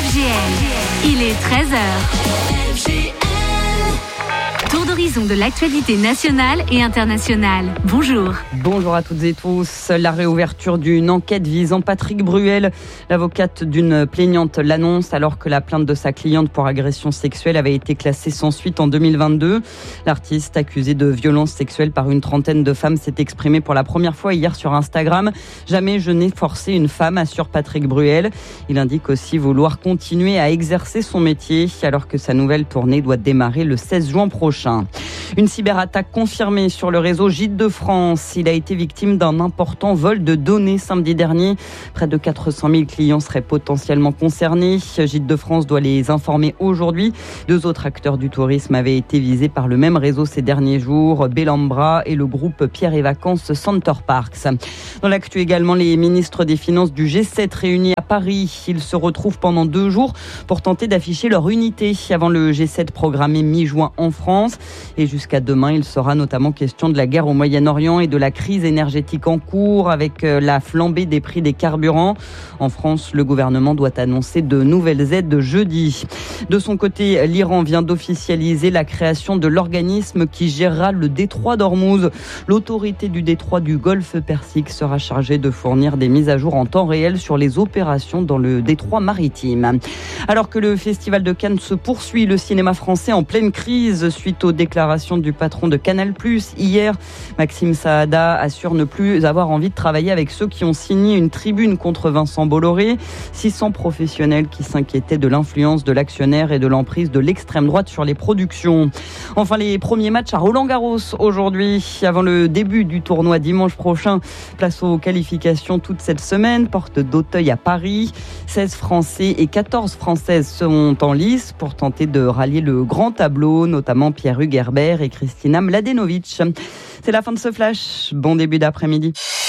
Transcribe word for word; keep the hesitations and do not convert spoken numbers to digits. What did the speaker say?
F G N, il est treize heures. Tour d'horizon de l'actualité nationale et internationale. Bonjour. Bonjour à toutes et tous. La réouverture d'une enquête visant Patrick Bruel. L'avocate d'une plaignante l'annonce alors que la plainte de sa cliente pour agression sexuelle avait été classée sans suite en deux mille vingt-deux. L'artiste, accusé de violence sexuelle par une trentaine de femmes, s'est exprimé pour la première fois hier sur Instagram. Jamais je n'ai forcé une femme, assure Patrick Bruel. Il indique aussi vouloir continuer à exercer son métier alors que sa nouvelle tournée doit démarrer le seize juin prochain. Une cyberattaque confirmée sur le réseau Gîtes de France. Il a été victime d'un important vol de données samedi dernier. Près de quatre cent mille clients seraient potentiellement concernés. Gîtes de France doit les informer aujourd'hui. Deux autres acteurs du tourisme avaient été visés par le même réseau ces derniers jours, Bellambra et le groupe Pierre et Vacances Center Parks. Dans l'actu également, les ministres des Finances du G sept réunis à Paris. Ils se retrouvent pendant deux jours pour tenter d'afficher leur unité avant le G sept programmé mi-juin en France. Et jusqu'à demain, il sera notamment question de la guerre au Moyen-Orient et de la crise énergétique en cours avec la flambée des prix des carburants. En France, le gouvernement doit annoncer de nouvelles aides jeudi. De son côté, l'Iran vient d'officialiser la création de l'organisme qui gérera le détroit d'Ormuz. L'autorité du détroit du Golfe Persique sera chargée de fournir des mises à jour en temps réel sur les opérations dans le détroit maritime. Alors que le Festival de Cannes se poursuit, le cinéma français en pleine crise suite aux déclarations du patron de Canal plus. Hier, Maxime Saada assure ne plus avoir envie de travailler avec ceux qui ont signé une tribune contre Vincent Bolloré. six cents professionnels qui s'inquiétaient de l'influence de l'actionnaire et de l'emprise de l'extrême droite sur les productions. Enfin, les premiers matchs à Roland-Garros aujourd'hui, avant le début du tournoi dimanche prochain. Place aux qualifications toute cette semaine. Porte d'Auteuil à Paris. seize Français et quatorze Françaises sont en lice pour tenter de rallier le grand tableau, notamment Pierre Hugues Herbert et Kristina Mladenovic. C'est la fin de ce flash. Bon début d'après-midi.